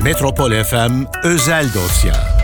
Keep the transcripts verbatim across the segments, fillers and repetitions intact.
Metropol F M Özel Dosya.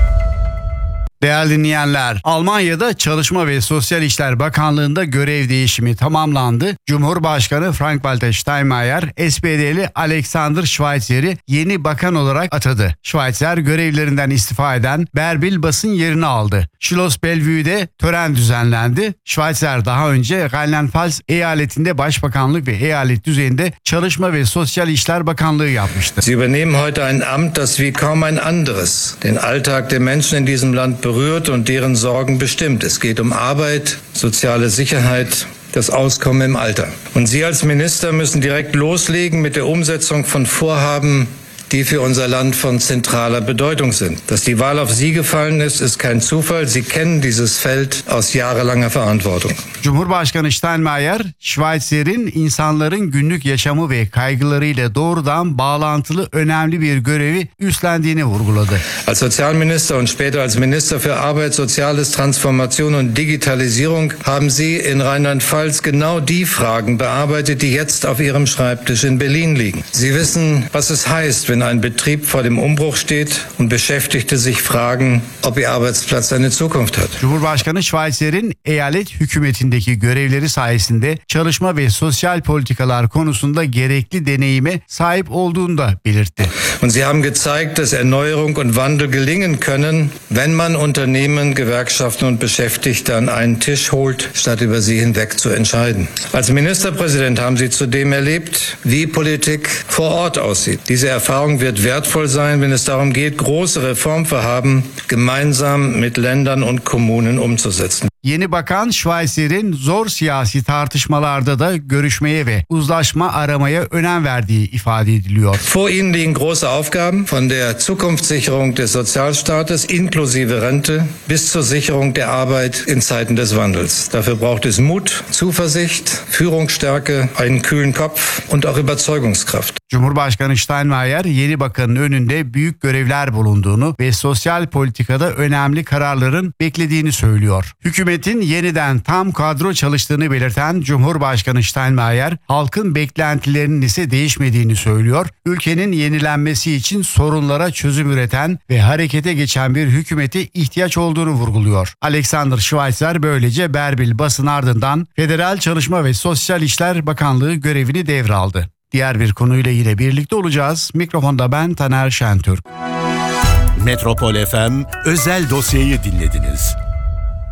Değerli dinleyenler, Almanya'da Çalışma ve Sosyal İşler Bakanlığı'nda görev değişimi tamamlandı. Cumhurbaşkanı Frank-Walter Steinmeier, S P D'li Alexander Schweizer'i yeni bakan olarak atadı. Schweizer görevlerinden istifa eden Bärbel Bas'ın yerini aldı. Schloss Bellevue'de tören düzenlendi. Schweitzer daha önce Rheinland-Pfalz eyaletinde başbakanlık ve eyalet düzeyinde Çalışma ve Sosyal İşler Bakanlığı yapmıştı. Sie übernehmen heute ein Amt, das wie kaum ein anderes den Alltag der Menschen in diesem Land berührt und deren Sorgen bestimmt. Es geht um Arbeit, soziale Sicherheit, das Auskommen im Alter. Und Sie als Minister müssen direkt loslegen mit der Umsetzung von Vorhaben, die für unser Land von zentraler Bedeutung sind. Dass die Wahl auf Sie gefallen ist, ist kein Zufall. Sie kennen dieses Feld aus jahrelanger Verantwortung. Cumhurbaşkanı Steinmeier, Schweizer'in insanların günlük yaşamı ve kaygılarıyla doğrudan bağlantılı önemli bir görevi üstlendiğini vurguladı. Als Sozialminister und später als Minister für Arbeit, Soziales, Transformation und Digitalisierung haben Sie in Rheinland-Pfalz genau die Fragen bearbeitet, die jetzt auf Ihrem Schreibtisch in Berlin liegen. Sie wissen, was es heißt, wenn ein Betrieb vor dem Umbruch steht und Beschäftigte sich fragen, ob ihr Arbeitsplatz eine Zukunft hat. Cumhurbaşkanı Schweizer'in eyalet hükümetindeki görevleri sayesinde çalışma ve sosyal politikalar konusunda gerekli deneyime sahip olduğunu da belirtti. Und Sie haben gezeigt, dass Erneuerung und Wandel gelingen können, wenn man Unternehmen, Gewerkschaften und Beschäftigte an einen Tisch holt, statt über sie hinweg zu entscheiden. Als Ministerpräsident haben Sie zudem erlebt, wie Politik vor Ort aussieht. Diese Erfahrung wird wertvoll sein, wenn es darum geht, große Reformvorhaben gemeinsam mit Ländern und Kommunen umzusetzen. Yeni bakan Schweizer'in zor siyasi tartışmalarda da görüşmeye ve uzlaşma aramaya önem verdiği ifade ediliyor. Vor Ihnen liegen große Aufgaben, von der Zukunftssicherung des Sozialstaates inklusive Rente bis zur Sicherung der Arbeit in Zeiten des Wandels. Dafür braucht es Mut, Zuversicht, Führungsstärke, einen kühlen Kopf und auch Überzeugungskraft. Cumhurbaşkanı Steinmeier yeni bakanın önünde büyük görevler bulunduğunu ve sosyal politikada önemli kararların beklediğini söylüyor. Hükümetin yeniden tam kadro çalıştığını belirten Cumhurbaşkanı Steinmeier, halkın beklentilerinin ise değişmediğini söylüyor. Ülkenin yenilenmesi için sorunlara çözüm üreten ve harekete geçen bir hükümete ihtiyaç olduğunu vurguluyor. Alexander Schweitzer böylece Bärbel Bas'ın ardından Federal Çalışma ve Sosyal İşler Bakanlığı görevini devraldı. Diğer bir konuyla yine birlikte olacağız. Mikrofonda ben Taner Şentürk. Metropol F M Özel Dosya'yı dinlediniz.